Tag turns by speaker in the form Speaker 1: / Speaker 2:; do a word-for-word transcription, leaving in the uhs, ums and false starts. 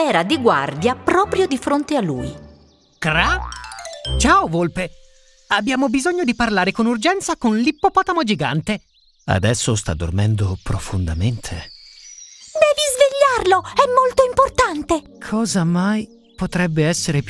Speaker 1: era di guardia proprio di fronte a lui.
Speaker 2: Cra? Ciao, volpe. Abbiamo bisogno di parlare con urgenza con l'ippopotamo gigante. Adesso sta dormendo profondamente.
Speaker 3: Devi svegliarlo, è molto importante.
Speaker 2: Cosa mai potrebbe essere